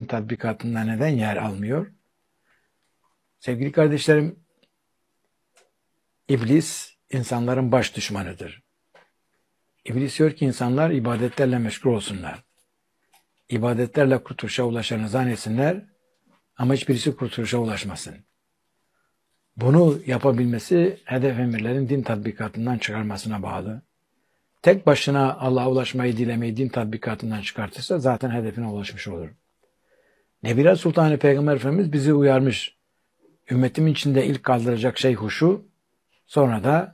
tatbikatında neden yer almıyor? Sevgili kardeşlerim, İblis insanların baş düşmanıdır. İblis diyor ki insanlar ibadetlerle meşgul olsunlar. İbadetlerle kurtuluşa ulaşanı zannetsinler ama hiçbirisi kurtuluşa ulaşmasın. Bunu yapabilmesi hedef emirlerin din tatbikatından çıkarmasına bağlı. Tek başına Allah'a ulaşmayı dilemeyi din tatbikatından çıkartırsa zaten hedefine ulaşmış olur. Nebiler Sultanı Peygamber Efendimiz bizi uyarmış. Ümmetimin içinde ilk kaldıracak şey huşu, sonra da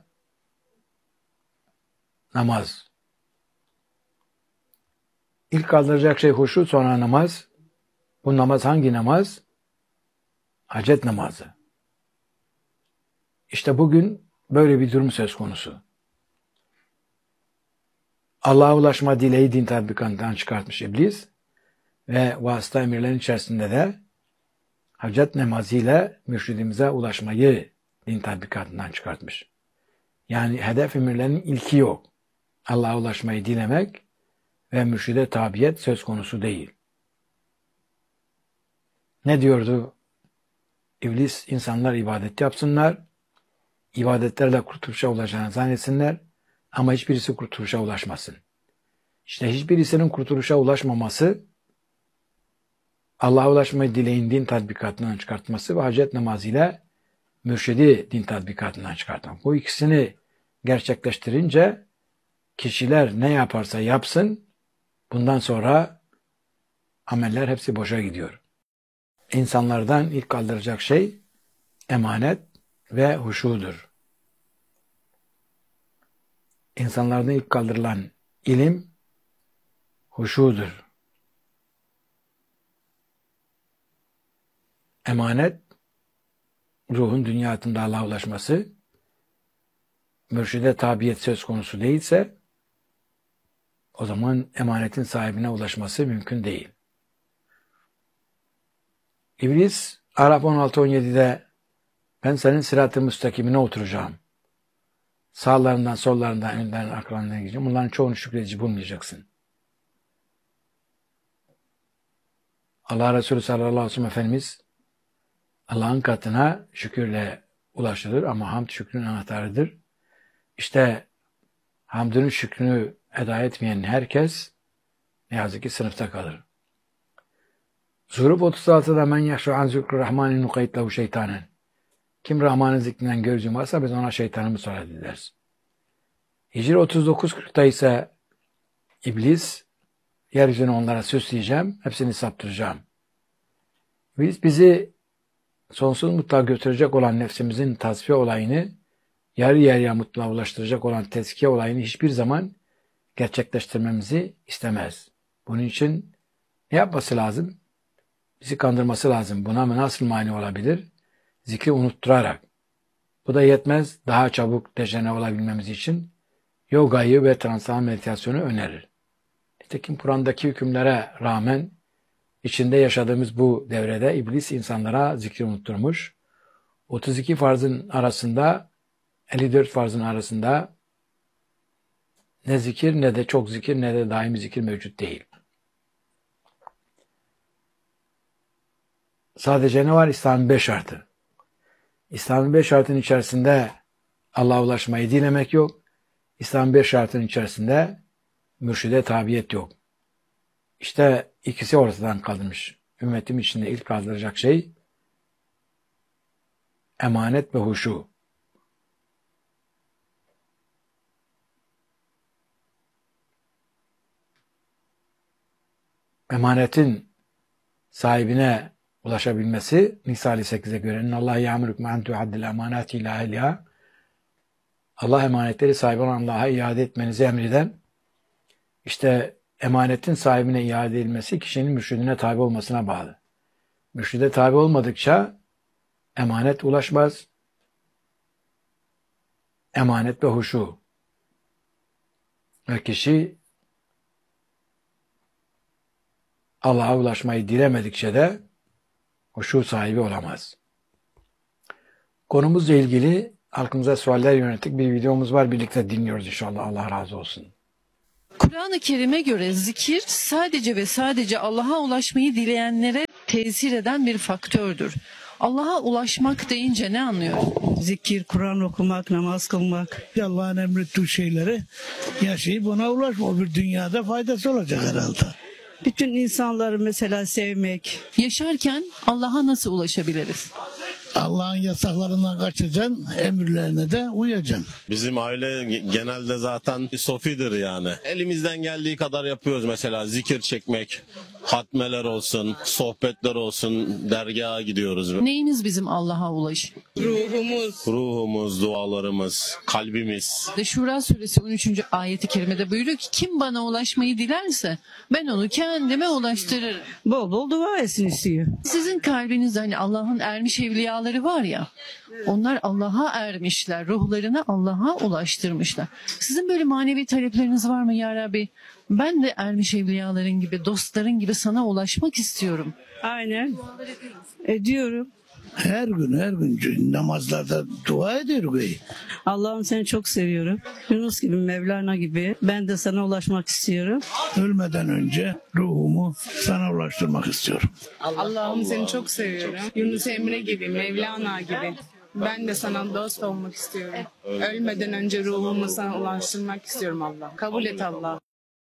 namaz. İlk kaldıracak şey huşu, sonra namaz. Bu namaz hangi namaz? Hacet namazı. İşte bugün böyle bir durum söz konusu. Allah'a ulaşma dileği din tatbikatından çıkartmış iblis ve vasıta emirlerin içerisinde de hacet namazıyla mürşidimize ulaşmayı din tatbikatından çıkartmış. Yani hedef emirlerin ilki yok. Allah'a ulaşmayı dilemek ve mürşide tabiyet söz konusu değil. Ne diyordu? İblis, insanlar ibadet yapsınlar, ibadetlerle kurtuluşa ulaşacağını zannetsinler ama hiçbirisi kurtuluşa ulaşmasın. İşte hiçbirisinin kurtuluşa ulaşmaması, Allah'a ulaşmayı dileğin din tatbikatından çıkartması ve hacet namazıyla mürşidi din tatbikatından çıkartmak. Bu ikisini gerçekleştirince kişiler ne yaparsa yapsın, bundan sonra ameller hepsi boşa gidiyor. İnsanlardan ilk kaldıracak şey emanet ve huşudur. İnsanlardan ilk kaldırılan ilim huşudur. Emanet, ruhun dünya hayatında Allah'a ulaşması, mürşide tabiyet söz konusu değilse, o zaman emanetin sahibine ulaşması mümkün değil. İblis, Araf 16-17'de ben senin sırat-ı müstakimine oturacağım. Sağlarından, sollarından, önünden, arkalarından gideceğim. Bunların çoğunu şükredici bulmayacaksın. Allah Resulü sallallahu aleyhi ve sellem Efendimiz Allah'ın katına şükürle ulaşılır ama hamd şükrün anahtarıdır. İşte hamdının şükrünü eda etmeyen herkes ne yazık ki sınıfta kalır. Zuhruf 36'da men yahşu an zikri rahmanin nukayt lehu şeytanen. Kim Rahman'ın zikrinden göz yumarsa biz ona şeytanı musallat ederiz. Hicri 39-40'da ise iblis yeryüzünü onlara süsleyeceğim, hepsini saptıracağım. Bizi sonsuz mutluluğa götürecek olan nefsimizin tasfiye olayını, yarı yarıya mutluluğa ulaştıracak olan tezkiye olayını hiçbir zaman gerçekleştirmemizi istemez. Bunun için ne yapması lazım? Bizi kandırması lazım. Buna nasıl mani olabilir? Zikri unutturarak. Bu da yetmez. Daha çabuk dejene olabilmemiz için yogayı ve transan meditasyonu önerir. Nitekim Kur'an'daki hükümlere rağmen içinde yaşadığımız bu devrede iblis insanlara zikri unutturmuş. 32 farzın arasında, 54 farzın arasında ne zikir ne de çok zikir ne de daimi zikir mevcut değil. Sadece ne var? İslam'ın 5 şartı. İslam'ın 5 şartının içerisinde Allah'a ulaşmayı dilemek yok. İslam'ın 5 şartının içerisinde mürşide tabiyet yok. İşte ikisi ortadan kaldırmış. Ümmetim içinde ilk kaldıracak şey emanet ve huşu. Emanetin sahibine ulaşabilmesi Nisa 8'e göre Allah ya'murukum en tu'addil emanati ila ehliha. Allah emanetleri sahibi olan Allah'a iade etmenizi emreden, işte emanetin sahibine iade edilmesi kişinin mürşidine tabi olmasına bağlı. Mürşide tabi olmadıkça emanet ulaşmaz. Emanet ve huşu. Ve kişi Allah'a ulaşmayı dilemedikçe de huşu sahibi olamaz. Konumuzla ilgili halkımıza sualler yönelik bir videomuz var. Birlikte dinliyoruz inşallah. Allah razı olsun. Kur'an-ı Kerim'e göre zikir sadece ve sadece Allah'a ulaşmayı dileyenlere tesir eden bir faktördür. Allah'a ulaşmak deyince ne anlıyoruz? Zikir, Kur'an okumak, namaz kılmak. Allah'ın emrettiği şeyleri yaşayıp ona ulaşma. O bir dünyada faydası olacak herhalde. Bütün insanları mesela sevmek. Yaşarken Allah'a nasıl ulaşabiliriz? Allah'ın yasaklarından kaçacaksın, emirlerine de uyacaksın. Bizim aile genelde zaten sofidir yani. Elimizden geldiği kadar yapıyoruz mesela zikir çekmek, hatmeler olsun, sohbetler olsun, dergaha gidiyoruz. Neyimiz bizim Allah'a ulaş? Ruhumuz, dualarımız, kalbimiz. Şura suresi 13. ayeti kerimede buyuruyor ki kim bana ulaşmayı dilerse ben onu kendime ulaştırırım. Bol bol dua etsin istiyor. Sizin kalbinizde hani Allah'ın ermiş evliyaları var ya, onlar Allah'a ermişler, ruhlarını Allah'a ulaştırmışlar. Sizin böyle manevi talepleriniz var mı ya Rabbi? Ben de ermiş evliyaların gibi, dostların gibi sana ulaşmak istiyorum. Aynen. Ediyorum. Her gün namazlarda dua ediyoruz. Allah'ım seni çok seviyorum. Yunus gibi, Mevlana gibi. Ben de sana ulaşmak istiyorum. Ölmeden önce ruhumu sana ulaştırmak istiyorum. Allah'ım seni çok seviyorum. Yunus Emre gibi, Mevlana gibi. Ben de sana dost olmak istiyorum. Ölmeden önce ruhumu sana ulaştırmak istiyorum Allah. Kabul et Allah.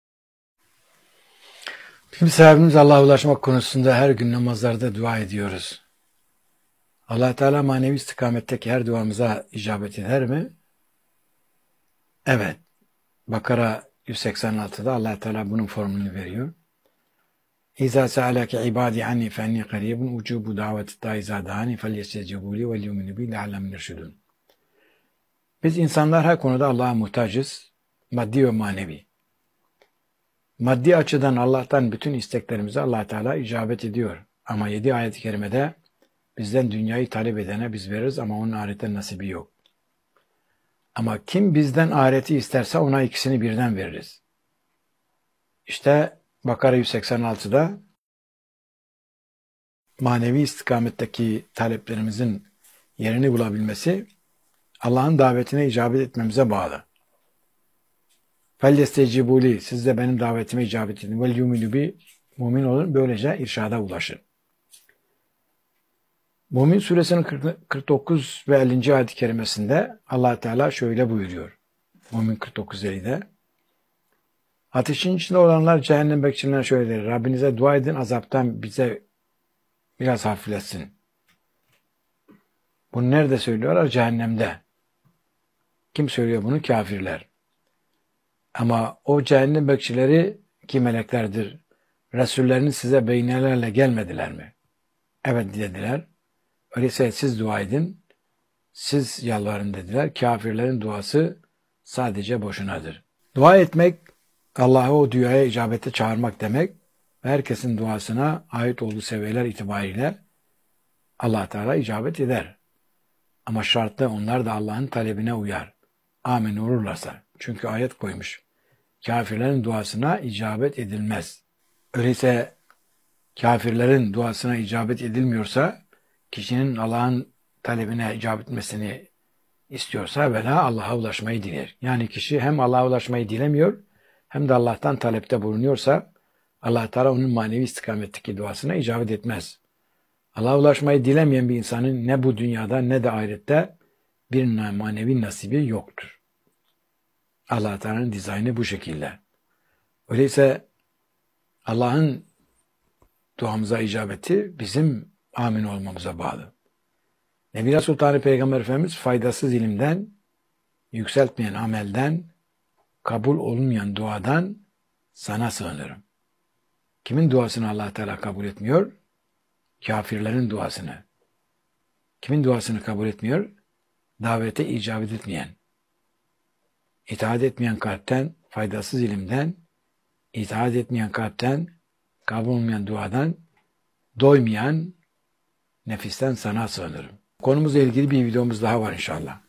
Bizim sebebimiz Allah'a ulaşmak konusunda her gün namazlarda dua ediyoruz. Allah Teala manevi istikametteki her duamıza icabet eder mi? Evet. Bakara 186'da Allah Teala bunun formülünü veriyor. İza sa'alake ibadi anni fe enni qaribun ucubu daveti daiza dani felyestecibu li ve liyuminu bi le'allem nirşudun. Biz insanlar her konuda Allah'a muhtacız. Maddi ve manevi. Maddi açıdan Allah'tan bütün isteklerimize Allah Teala icabet ediyor. Ama 7 ayet-i kerimede bizden dünyayı talep edene biz veririz ama onun ahiretten nasibi yok. Ama kim bizden ahireti isterse ona ikisini birden veririz. İşte Bakara 186'da manevi istikametteki taleplerimizin yerini bulabilmesi Allah'ın davetine icabet etmemize bağlı. فَلْيَسْتَجِبُوا siz de benim davetime icabet edin. وَلْيُؤْمِنُوا بِي Mümin olun, böylece irşada ulaşın. Mümin suresinin 49 ve 50. ayet-i kerimesinde Allah Teala şöyle buyuruyor. Mümin 49-50'de ateşin içinde olanlar cehennem bekçilerine şöyle der. Rabbinize dua edin, azaptan bize biraz hafifletsin. Bunu nerede söylüyorlar? Cehennemde. Kim söylüyor bunu? Kafirler. Ama o cehennem bekçileri ki meleklerdir. Resulleriniz size beynelerle gelmediler mi? Evet dediler. Öyleyse siz dua edin, siz yalvarın dediler. Kafirlerin duası sadece boşunadır. Dua etmek, Allah'ı o duaya icabete çağırmak demek ve herkesin duasına ait olduğu seviyeler itibariyle Allah Teala icabet eder. Ama şartlı onlar da Allah'ın talebine uyar. Amin olurlarsa. Çünkü ayet koymuş. Kafirlerin duasına icabet edilmez. Öyleyse kafirlerin duasına icabet edilmiyorsa kişinin Allah'ın talebine icabet etmesini istiyorsa vela Allah'a ulaşmayı diler. Yani kişi hem Allah'a ulaşmayı dilemiyor hem de Allah'tan talepte bulunuyorsa Allah Teala onun manevi istikametteki duasına icabet etmez. Allah'a ulaşmayı dilemeyen bir insanın ne bu dünyada ne de ahirette bir manevi nasibi yoktur. Allah Teala'nın dizaynı bu şekilde. Öyleyse Allah'ın duamıza icabeti bizim amin olmamıza bağlı. Nebine Sultanı Peygamber Efendimiz faydasız ilimden, yükseltmeyen amelden, kabul olunmayan duadan sana sığınırım. Kimin duasını Allah Teala kabul etmiyor? Kafirlerin duasını. Kimin duasını kabul etmiyor? Davete icabet etmeyen. İtaat etmeyen kalpten, faydasız ilimden, itaat etmeyen kalpten, kabul olmayan duadan, doymayan nefisten sana sığınırım. Konumuzla ilgili bir videomuz daha var inşallah.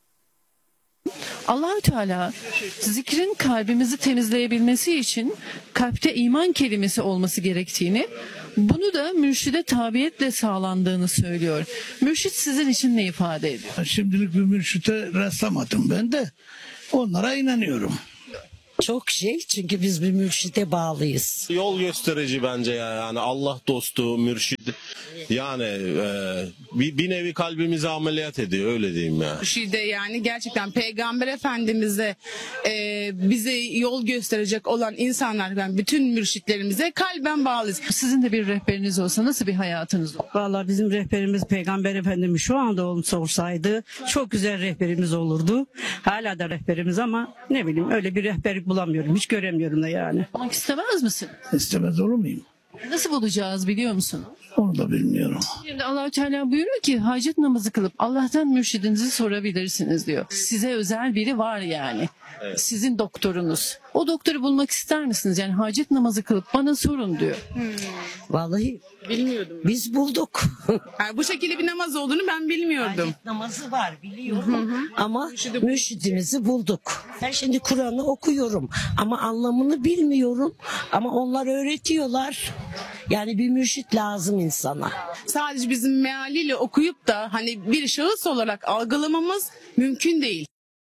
Allah-u Teala zikrin kalbimizi temizleyebilmesi için kalpte iman kelimesi olması gerektiğini, bunu da mürşide tabiyetle sağlandığını söylüyor. Mürşit sizin için ne ifade ediyor? Şimdilik bir mürşite rastlamadım ben de onlara inanıyorum. Çok şey, çünkü biz bir mürşide bağlıyız. Yol gösterici bence ya. Yani Allah dostu, mürşid. Yani bir nevi kalbimizi ameliyat ediyor, öyle diyeyim ya. Mürşide yani gerçekten Peygamber Efendimiz'e bize yol gösterecek olan insanlar, yani bütün mürşitlerimize kalben bağlıyız. Sizin de bir rehberiniz olsa nasıl bir hayatınız olur? Vallahi bizim rehberimiz Peygamber Efendimiz şu anda olsaydı çok güzel rehberimiz olurdu. Hala da rehberimiz ama ne bileyim öyle bir rehberlik bulamıyorum. Hiç göremiyorum da yani. Olmak istemez misin? İstemez olur muyum? Nasıl bulacağız biliyor musun? Onu da bilmiyorum. Şimdi Allah-u Teala buyuruyor ki hacet namazı kılıp Allah'tan mürşidinizi sorabilirsiniz diyor. Size özel biri var yani. Sizin doktorunuz. O doktoru bulmak ister misiniz? Yani hacet namazı kılıp bana sorun diyor. Vallahi Bilmiyordum. biz bulduk. Yani bu şekilde bir namaz olduğunu ben bilmiyordum. Hacet namazı var biliyorum ama mürşidimizi bulduk. Ben şimdi Kur'an'ı okuyorum ama anlamını bilmiyorum ama onlar öğretiyorlar. Yani bir mürşit lazım insana. Sadece bizim mealiyle okuyup da hani bir şahıs olarak algılamamız mümkün değil.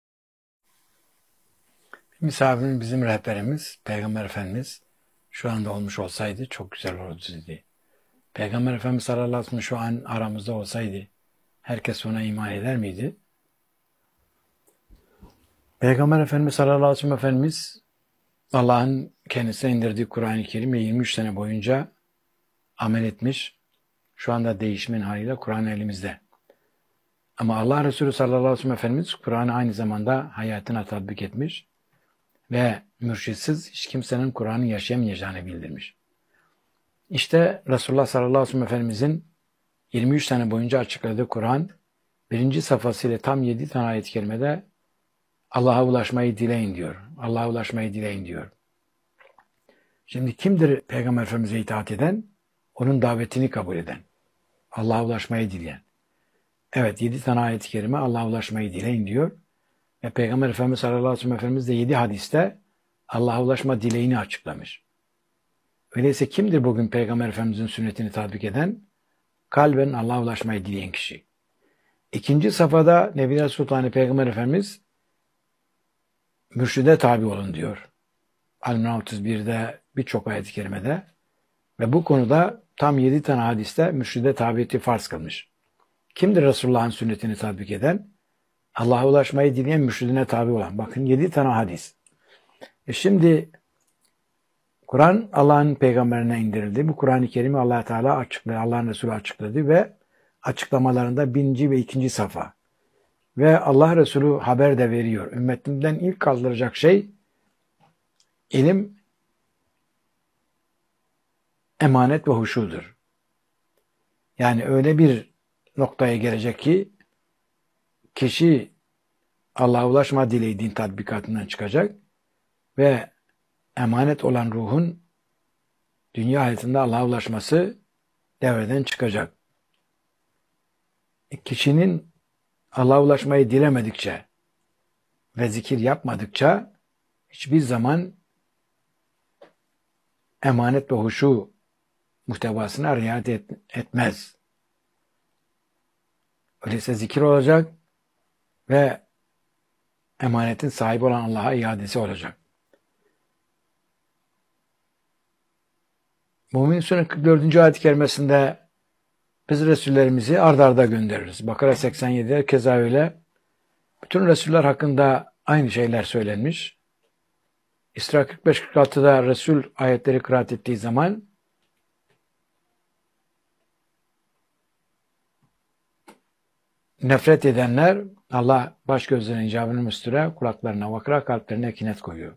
Misafirin bizim rehberimiz, Peygamber Efendimiz şu anda olmuş olsaydı çok güzel olurdu dedi. Peygamber Efendimiz sallallahu aleyhi ve sellem şu an aramızda olsaydı herkes ona iman eder miydi? Peygamber Efendimiz sallallahu aleyhi ve sellem Efendimiz Allah'ın kendisine indirdiği Kur'an-ı Kerim'le 23 sene boyunca amel etmiş. Şu anda değişimin haliyle Kur'an elimizde. Ama Allah Resulü sallallahu aleyhi ve sellem Efendimiz Kur'an'ı aynı zamanda hayatına tatbik etmiş ve mürşitsiz hiç kimsenin Kur'an'ı yaşayamayacağını bildirmiş. İşte Resulullah sallallahu aleyhi ve sellem Efendimizin 23 sene boyunca açıkladığı Kur'an, birinci safhasıyla tam 7 tane ayet-i kerimede Allah'a ulaşmayı dileyin diyor. Allah'a ulaşmayı dileyin diyor. Şimdi kimdir Peygamber Efendimiz'e itaat eden? Onun davetini kabul eden. Allah'a ulaşmayı dileyen. Evet, 7 tane ayet-i kerime Allah'a ulaşmayı dileyin diyor. Ve Peygamber Efendimiz sallallahu aleyhi ve sellem Efendimiz de 7 hadiste Allah'a ulaşma dileğini açıklamış. Öyleyse kimdir bugün Peygamber Efendimiz'in sünnetini tatbik eden? Kalben Allah'a ulaşmayı dileyen kişi. İkinci safhada Nebiler Sultanı Peygamber Efendimiz mürşide tabi olun diyor. Al-İmran 31'de birçok ayet-i kerimede ve bu konuda tam 7 tane hadiste mürşide tabiyeti farz kılmış. Kimdir Resulullah'ın sünnetini tatbik eden? Allah'a ulaşmayı dileyen mürşidine tabi olan. Bakın 7 tane hadis. Şimdi Kur'an Allah'ın peygamberine indirildi. Bu Kur'an-ı Kerim'i Allah Teala açıkladı. Allah'ın Resulü açıkladı ve açıklamalarında 1. ve 2. safa. Ve Allah Resulü haber de veriyor. Ümmetimden ilk kaldıracak şey ilim, emanet ve huşudur. Yani öyle bir noktaya gelecek ki kişi Allah'a ulaşma dileği din tatbikatından çıkacak ve emanet olan ruhun dünya hayatında Allah'a ulaşması devreden çıkacak. Kişinin Allah'a ulaşmayı dilemedikçe ve zikir yapmadıkça hiçbir zaman emanet ve huşu muhtevasına riayet etmez. Öyleyse zikir olacak ve emanetin sahibi olan Allah'a iadesi olacak. Mümin Suresi 44. ayet-i kerimesinde biz Resullerimizi ard arda göndeririz. Bakara 87'de keza öyle. Bütün Resuller hakkında aynı şeyler söylenmiş. İsra 45-46'da Resul ayetleri kıraat ettiği zaman nefret edenler Allah baş gözlerinin icabını müstüre, kulaklarına vakra, kalplerine kinet koyuyor.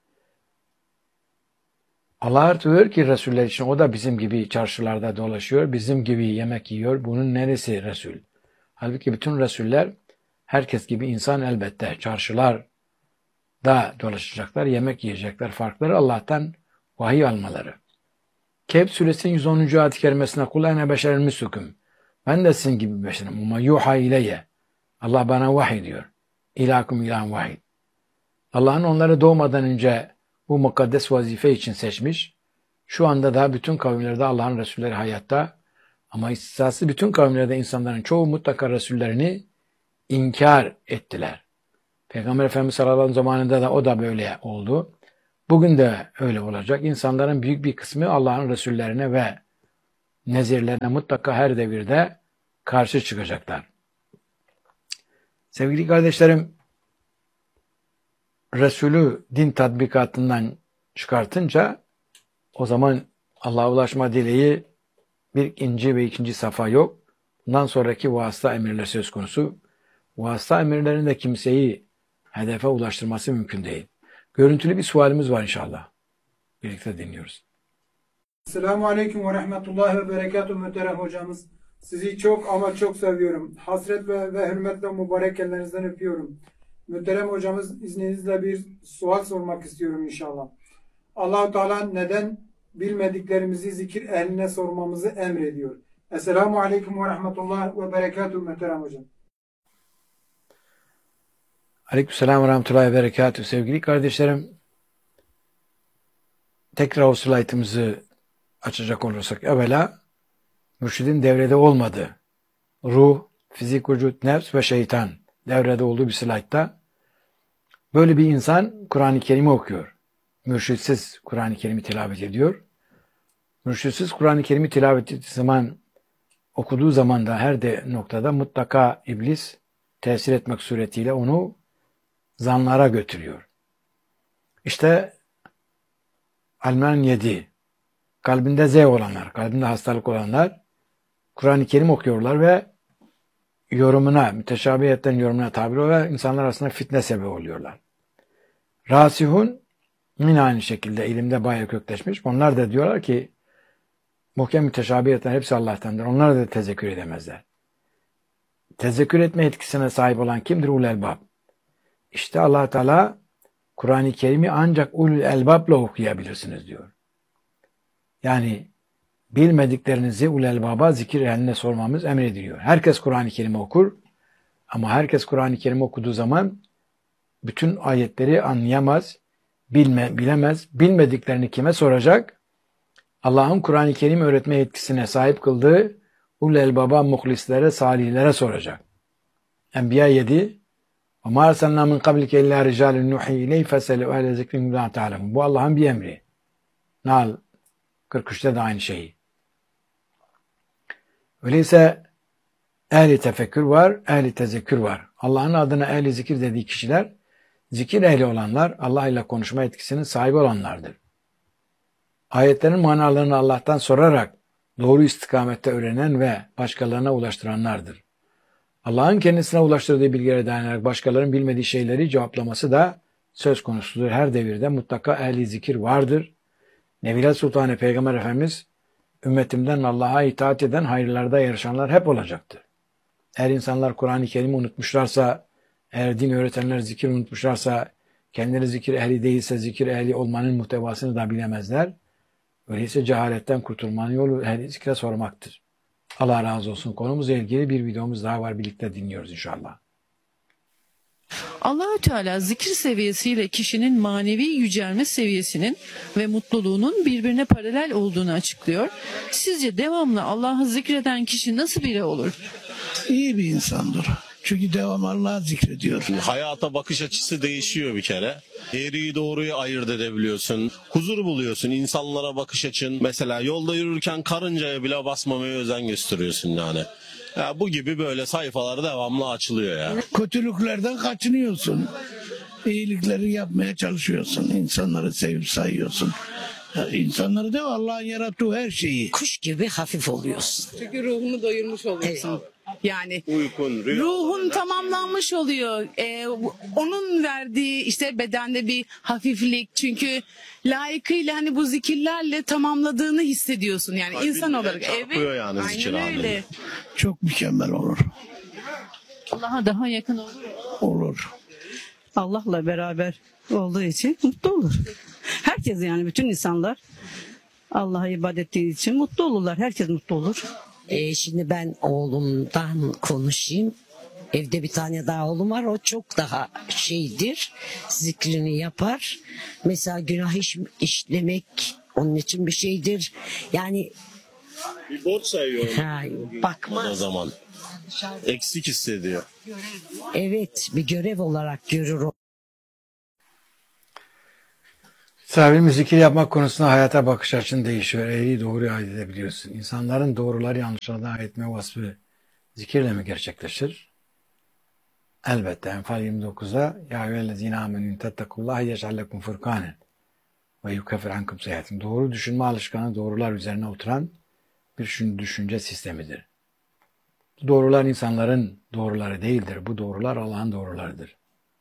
Allah diyor ki Resuller için o da bizim gibi çarşılarda dolaşıyor, bizim gibi yemek yiyor. Bunun neresi Resul? Halbuki bütün Resuller herkes gibi insan elbette. Çarşılarda dolaşacaklar, yemek yiyecekler. Farkları Allah'tan vahiy almaları. Kehf suresinin 110. ayet-i kerimesine kul ene beşerun mislukum. Ben de sizin gibi beşerim. Ama yuha ileyye. Allah bana vahiy diyor. İlakum ilahun vahiy. Allah'ın onları doğmadan önce bu mukaddes vazife için seçmiş. Şu anda da bütün kavimlerde Allah'ın Resulleri hayatta. Ama istisnası bütün kavimlerde insanların çoğu mutlaka Resullerini inkar ettiler. Peygamber Efendimiz sallallahu aleyhi ve sellem zamanında da o da böyle oldu. Bugün de öyle olacak. İnsanların büyük bir kısmı Allah'ın Resullerine ve nezirlerine mutlaka her devirde karşı çıkacaklar. Sevgili kardeşlerim, Resulü din tatbikatından çıkartınca o zaman Allah'a ulaşma dileği bir inci ve ikinci safa yok. Bundan sonraki vasıta emirler söz konusu. Vasıta emirlerin de kimseyi hedefe ulaştırması mümkün değil. Görüntülü bir sualimiz var inşallah. Birlikte dinliyoruz. Selamun Aleyküm ve Rahmetullahi ve Berekatuhu muhterem hocamız. Sizi çok ama çok seviyorum. Hasret ve hürmetle mübarek ellerinizden öpüyorum. Muhterem hocamız, izninizle bir sual sormak istiyorum inşallah. Allah-u Teala neden bilmediklerimizi zikir ehline sormamızı emrediyor? Esselamu Aleyküm ve Rahmetullahi ve Berekatuhu muhterem hocam. Aleykümselam ve Rahmetullahi ve Berekatuhu. Sevgili kardeşlerim, tekrar o slaytımızı açacak olursak evvela mürşidin devrede olmadığı, ruh, fizik, vücut, nefs ve şeytan devrede olduğu bir slaytta böyle bir insan Kur'an-ı Kerim'i okuyor. Mürşitsiz Kur'an-ı Kerim'i tilavet ediyor. Mürşitsiz Kur'an-ı Kerim'i tilavet ettiği zaman, okuduğu zaman da her noktada mutlaka iblis tesir etmek suretiyle onu zanlara götürüyor. İşte Alman 7, kalbinde Z olanlar, kalbinde hastalık olanlar Kur'an-ı Kerim okuyorlar ve yorumuna, müteşabihetten yorumuna tabi oluyorlar ve insanlar arasında fitne sebebi oluyorlar. Rasihun yine aynı şekilde ilimde bayağı kökleşmiş. Onlar da diyorlar ki muhkem müteşabihetten hepsi Allah'tandır. Onlar da tezekkür edemezler. Tezekkür etme etkisine sahip olan kimdir? Ulul elbab. İşte Allah Teala Kur'an-ı Kerim'i ancak ulul elbabla okuyabilirsiniz diyor. Yani bilmediklerinizi ulul elbaba zikir ehline sormamız emrediliyor. Herkes Kur'an-ı Kerim'i okur ama herkes Kur'an-ı Kerim'i okuduğu zaman bütün ayetleri anlayamaz, bilemez. Bilmediklerini kime soracak? Allah'ın Kur'an-ı Kerim öğretme yetkisine sahip kıldığı ulul elbaba muhlislere, salihlere soracak. Enbiya 7 وَمَا أَرْسَلْنَا مِنْ قَبْلِكَ إِلَّا رِجَالٌ نُحِي إِلَيْهِ فَاسْأَلُوا أَهْلَ الذِّكْرِ إِن كُنتُمْ لَا تَعْلَمُونَ. Bu Allah'ın bir emri. Nahl 43'te de aynı şeyi. Öyleyse ehli tefekkür var, ehli tezekkür var. Allah'ın adına ehli zikir dediği kişiler, zikir ehli olanlar, Allah ile konuşma etkisinin sahibi olanlardır. Ayetlerin manalarını Allah'tan sorarak doğru istikamette öğrenen ve başkalarına ulaştıranlardır. Allah'ın kendisine ulaştırdığı bilgilere dayanarak başkalarının bilmediği şeyleri cevaplaması da söz konusudur. Her devirde mutlaka ehli zikir vardır. Nebiler Sultanı Peygamber Efendimiz, ümmetimden Allah'a itaat eden, hayırlarda yarışanlar hep olacaktır. Eğer insanlar Kur'an-ı Kerim'i unutmuşlarsa, eğer din öğretenler zikir unutmuşlarsa, kendileri zikir ehli değilse zikir ehli olmanın muhtevasını da bilemezler. Öyleyse cehaletten kurtulmanın yolu ehli zikre sormaktır. Allah razı olsun. Konumuzla ilgili bir videomuz daha var. Birlikte dinliyoruz inşallah. Allah-u Teala zikir seviyesiyle kişinin manevi yücelme seviyesinin ve mutluluğunun birbirine paralel olduğunu açıklıyor. Sizce devamlı Allah'ı zikreden kişi nasıl biri olur? İyi bir insandır. Çünkü devam Allah'ı zikrediyor. Hayata bakış açısı değişiyor bir kere. Eğriyi doğruyu ayırt edebiliyorsun. Huzur buluyorsun. İnsanlara bakış açın. Mesela yolda yürürken karıncaya bile basmamaya özen gösteriyorsun yani. Ya bu gibi böyle sayfalar devamlı açılıyor ya. Kötülüklerden kaçınıyorsun. İyilikleri yapmaya çalışıyorsun. İnsanları sevip sayıyorsun. İnsanları da Allah'ın yarattığı her şeyi. Kuş gibi hafif oluyorsun. Çünkü ruhunu doyurmuş oluyorsun. Yani Uykun, ruhun tamamlanmış oluyor. Onun verdiği işte bedende bir hafiflik. Çünkü layıkıyla hani bu zikirlerle tamamladığını hissediyorsun. Yani insan olarak. çarpıyor yani zikir aynen öyle. halinde. Çok mükemmel olur. Allah'a daha yakın olur. Olur. Allah'la beraber olduğu için mutlu olur. Herkes yani bütün insanlar Allah'a ibadet ettiği için mutlu olurlar. Herkes mutlu olur. Şimdi ben oğlumdan konuşayım. Evde bir tane daha oğlum var. O çok daha şeydir. Zikrini yapar. Mesela günah işlemek onun için bir şeydir. Yani Bir borç sayıyor. Ha, O bakmaz. zaman. Eksik hissediyor. Evet, bir görev olarak görür o. Sahibimiz zikir yapmak konusunda hayata bakış açın değişiyor. Eğriyi doğruyu ayırt edebiliyorsun. İnsanların doğruları yanlışlardan ayırt etme vasfı zikirle mi gerçekleşir? Elbette. Enfal 29'da Ya eyyühellezine amenü tettekullaha yec'allekum furkanen ve yukeffir ankum seyyiatim. Doğru düşünme alışkanlığı doğrular üzerine oturan bir düşünce sistemidir. Bu doğrular insanların doğruları değildir. Bu doğrular Allah'ın doğrularıdır.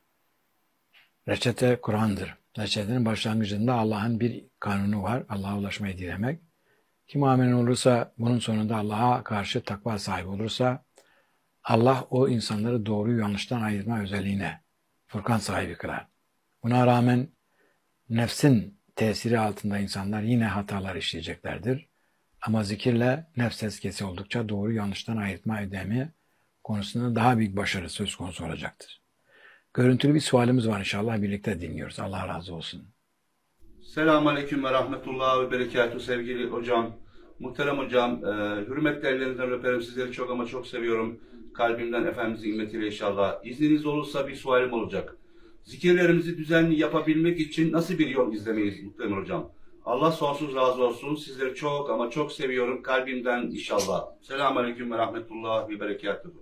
Reçete Kur'an'dır. Reçetenin başlangıcında Allah'ın bir kanunu var. Allah'a ulaşmayı dilemek. Kim amin olursa, bunun sonunda Allah'a karşı takva sahibi olursa, Allah o insanları doğruyu yanlıştan ayırma özelliğine Furkan sahibi kılar. Buna rağmen nefsin tesiri altında insanlar yine hatalar işleyeceklerdir. Ama zikirle nefs tezkiyesi oldukça doğru yanlıştan ayırtma ödemi konusunda daha büyük başarı söz konusu olacaktır. Görüntülü bir sualimiz var, inşallah birlikte dinliyoruz. Allah razı olsun. Selamünaleyküm ve rahmetullah ve berekatuhu sevgili hocam. Muhterem hocam, hürmetle ellerinizden öperim, sizleri çok ama çok seviyorum. Kalbimden Efendimizin himmetiyle inşallah. İzniniz olursa bir sualim olacak. Zikirlerimizi düzenli yapabilmek için nasıl bir yol izlemeyiz muhterem hocam? Allah sonsuz razı olsun. Sizleri çok ama çok seviyorum. Kalbimden inşallah. Selamünaleyküm ve rahmetullah ve berekatuhu.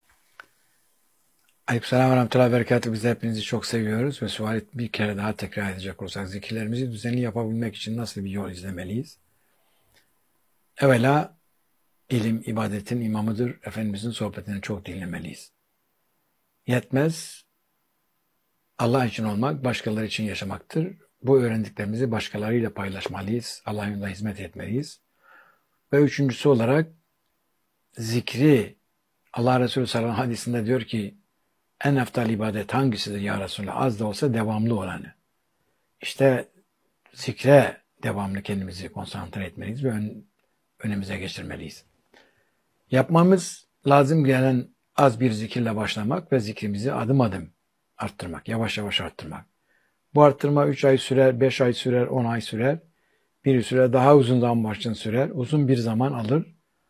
Aleykümselam ve rahmetullahi ve berekatuhu. Biz de hepinizi çok seviyoruz ve suali bir kere daha tekrar edecek olursak zikirlerimizi düzenli yapabilmek için nasıl bir yol izlemeliyiz? Evvela ilim ibadetin imamıdır. Efendimizin sohbetini çok dinlemeliyiz. Yetmez. Allah için olmak başkaları için yaşamaktır. Bu öğrendiklerimizi başkalarıyla paylaşmalıyız. Allah'ın yolunda hizmet etmeliyiz. Ve üçüncüsü olarak zikri Allah Resulü sallallahu aleyhi ve sellem hadisinde diyor ki en eftal ibadet hangisidir ya Resulallah? Az da olsa devamlı olanı. İşte zikre devamlı kendimizi konsantre etmeliyiz ve önümüze geçirmeliyiz. Yapmamız lazım gelen az bir zikirle başlamak ve zikrimizi adım adım arttırmak, yavaş yavaş arttırmak. Bu arttırma 3 ay sürer, 5 ay sürer, 10 ay sürer. Bir süre daha uzun zaman sürer. Uzun bir zaman alır.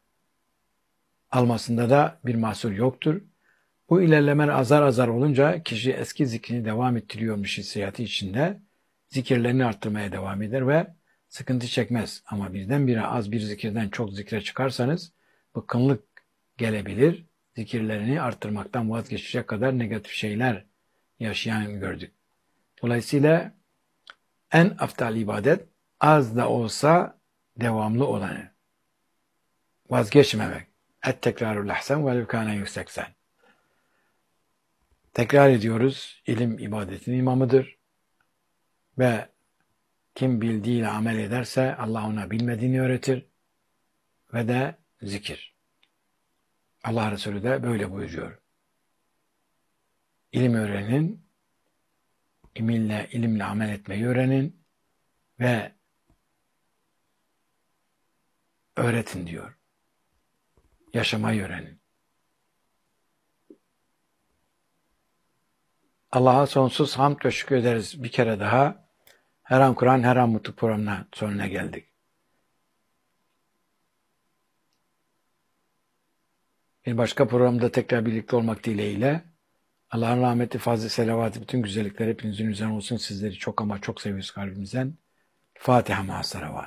Almasında da bir mahsur yoktur. Bu ilerlemeler azar azar olunca kişi eski zikrini devam ettiriyormuş hissiyatı içinde zikirlerini arttırmaya devam eder ve sıkıntı çekmez. Ama birdenbire az bir zikirden çok zikre çıkarsanız bıkkınlık gelebilir. Zikirlerini arttırmaktan vazgeçecek kadar negatif şeyler yaşayan gördük. Dolayısıyla en aftal ibadet az da olsa devamlı olanı. Vazgeçmemek. Et-tekrarul ahsen ve levkâne 180. Tekrar ediyoruz. İlim ibadetin imamıdır. Ve kim bildiğiyle amel ederse Allah ona bilmediğini öğretir. Ve de zikir. Allah Resulü de böyle buyuruyor. İlim öğrenin, ilimle amel etmeyi öğrenin ve öğretin diyor. Yaşamayı öğrenin. Allah'a sonsuz hamd ve şükür ederiz. Bir kere daha Her An Kur'an, Her An Mutlu programına sonuna geldik. Bir başka programda tekrar birlikte olmak dileğiyle Allah'ın rahmeti, fazla selavatı, bütün güzellikler hepinizin üzerine olsun. Sizleri çok ama çok seviyoruz kalbimizden. Fatiha ma'as-salavat.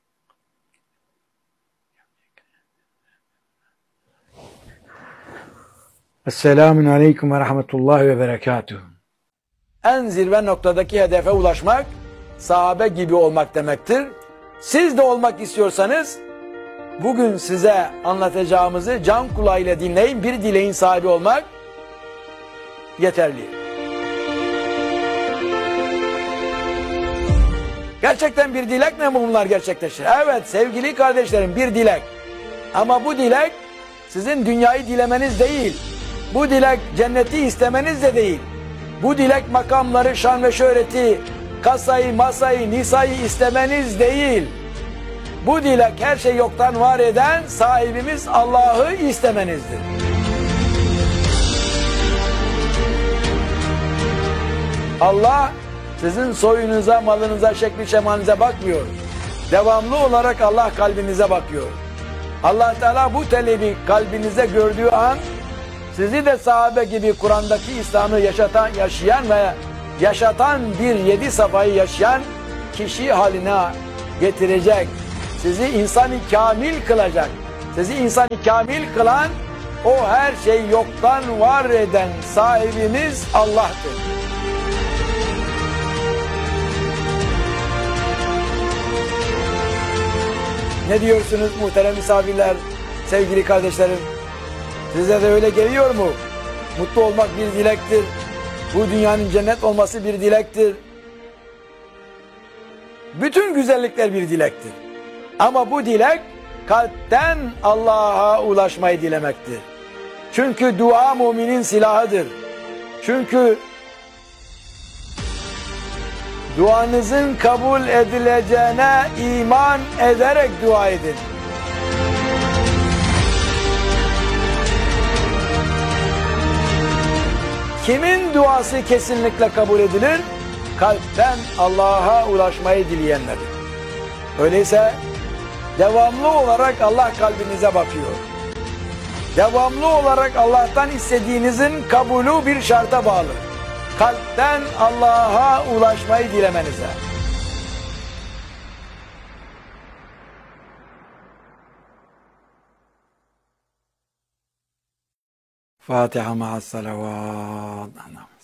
Esselamun aleyküm ve rahmetullahi ve berekatuhu. En zirve noktadaki hedefe ulaşmak, sahabe gibi olmak demektir. Siz de olmak istiyorsanız, bugün size anlatacağımızı can kulağıyla dinleyin, bir dileğin sahibi olmak yeterli. Gerçekten bir dilek mi bunlar gerçekleşir? Evet sevgili kardeşlerim, bir dilek. Ama bu dilek sizin dünyayı dilemeniz değil. Bu dilek cenneti istemeniz de değil. Bu dilek makamları, şan ve şöhreti, kasayı, masayı, nisayı istemeniz değil. Bu dilek her şey yoktan var eden sahibimiz Allah'ı istemenizdir. Allah sizin soyunuza, malınıza, şekli şemalinize bakmıyor. Devamlı olarak Allah kalbinize bakıyor. Allah Teala bu talebi kalbinize gördüğü an sizi de sahabe gibi Kur'an'daki İslam'ı yaşayan ve yaşatan bir 7 safayı yaşayan kişi haline getirecek. Sizi insan-ı kamil kılacak. Sizi insan-ı kamil kılan, o her şeyi yoktan var eden sahibimiz Allah'tır. Ne diyorsunuz muhterem misafirler, sevgili kardeşlerim? Size de öyle geliyor mu? Mutlu olmak bir dilektir. Bu dünyanın cennet olması bir dilektir. Bütün güzellikler bir dilektir. Ama bu dilek kalpten Allah'a ulaşmayı dilemektir. Çünkü dua müminin silahıdır. Çünkü duanızın kabul edileceğine iman ederek dua edin. Kimin duası kesinlikle kabul edilir? Kalpten Allah'a ulaşmayı dileyenler. Öyleyse devamlı olarak Allah kalbinize bakıyor. Devamlı olarak Allah'tan istediğinizin kabulü bir şarta bağlı. Kalpten Allah'a ulaşmayı dilemenize. Fatiha ma'as salavat.